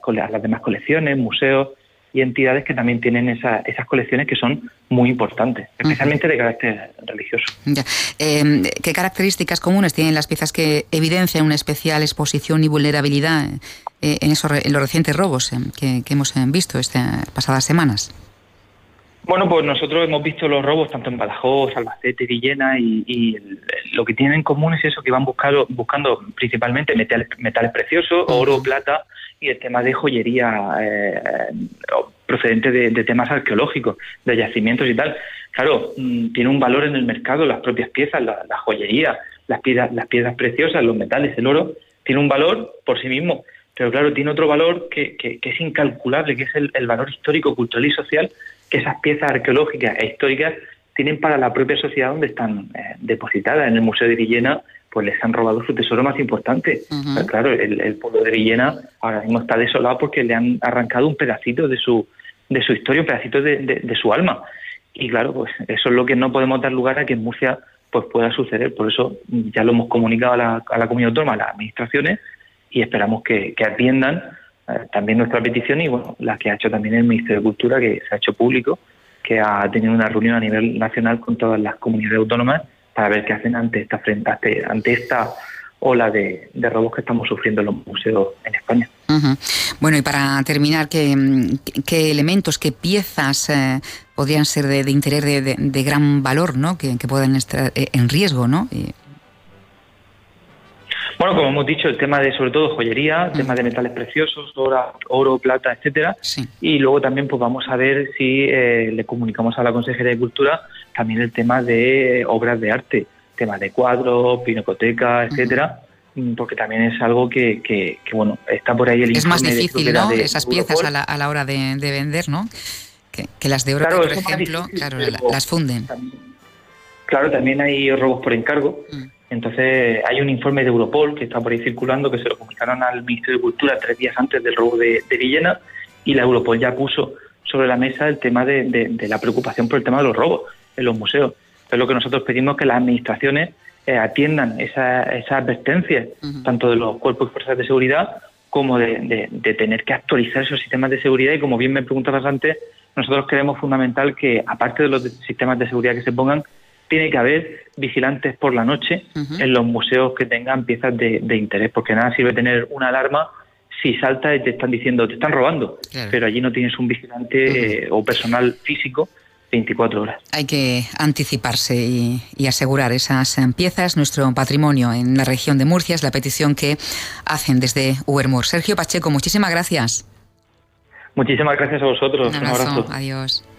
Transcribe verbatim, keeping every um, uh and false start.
a las demás colecciones, museos y entidades que también tienen esa, esas colecciones que son muy importantes, especialmente uh-huh. de carácter religioso. Ya. Eh, ¿Qué características comunes tienen las piezas que evidencian una especial exposición y vulnerabilidad eh, en, esos, en los recientes robos eh, que, que hemos visto estas pasadas semanas? Bueno, pues nosotros hemos visto los robos tanto en Badajoz, Albacete, Villena y, y lo que tienen en común es eso, que van buscando, buscando principalmente metales, metales preciosos, uh-huh. oro, plata y el tema de joyería eh, procedente de, de temas arqueológicos, de yacimientos y tal. Claro, mmm, tiene un valor en el mercado las propias piezas, la, la joyería, las piedras, las piedras preciosas, los metales, el oro, tiene un valor por sí mismo. Pero claro, tiene otro valor que, que, que es incalculable, que es el, el valor histórico, cultural y social que esas piezas arqueológicas e históricas tienen para la propia sociedad donde están eh, depositadas. En el Museo de Villena, pues les han robado su tesoro más importante. Uh-huh. Pero claro, el, el pueblo de Villena ahora mismo está desolado porque le han arrancado un pedacito de su de su historia, un pedacito de, de, de su alma. Y claro, pues eso es lo que no podemos dar lugar a que en Murcia pues pueda suceder. Por eso ya lo hemos comunicado a la, a la comunidad autónoma, a las administraciones, y esperamos que, que atiendan eh, también nuestra petición y bueno, la que ha hecho también el Ministerio de Cultura, que se ha hecho público, que ha tenido una reunión a nivel nacional con todas las comunidades autónomas para ver qué hacen ante esta ante, ante esta ola de, de robos que estamos sufriendo en los museos en España. Uh-huh. Bueno, y para terminar, ¿qué, qué elementos, qué piezas eh, podrían ser de, de interés de, de, de gran valor, ¿no? que, que puedan estar en riesgo, ¿no? Y... Bueno, como hemos dicho, el tema de, sobre todo, joyería, el tema de metales preciosos, oro, oro plata, etcétera. Sí. Y luego también pues vamos a ver si eh, le comunicamos a la Consejería de Cultura también el tema de obras de arte, tema de cuadros, pinacoteca, etcétera, uh-huh. porque también es algo que, que, que, bueno, está por ahí el es más difícil, ¿no? De, esas de piezas a la, a la hora de, de vender, ¿no? Que, que las de oro, claro, por ejemplo, difícil, claro, la, las funden. También, claro, también hay robos por encargo. Uh-huh. Entonces, hay un informe de Europol que está por ahí circulando, que se lo comunicaron al Ministerio de Cultura tres días antes del robo de, de Villena, y la Europol ya puso sobre la mesa el tema de, de, de la preocupación por el tema de los robos en los museos. Es lo que nosotros pedimos, que las administraciones eh, atiendan esa, esas advertencias, uh-huh. tanto de los cuerpos y fuerzas de seguridad, como de, de, de tener que actualizar esos sistemas de seguridad. Y como bien me preguntabas antes, nosotros creemos fundamental que, aparte de los de, sistemas de seguridad que se pongan, tiene que haber vigilantes por la noche uh-huh. en los museos que tengan piezas de, de interés, porque nada sirve tener una alarma si salta y te están diciendo, te están robando, claro. pero allí no tienes un vigilante uh-huh. eh, o personal físico veinticuatro horas. Hay que anticiparse y, y asegurar esas piezas, nuestro patrimonio en la región de Murcia, es la petición que hacen desde Ubermur. Sergio Pacheco, muchísimas gracias. Muchísimas gracias a vosotros. Un abrazo, Un abrazo. Adiós.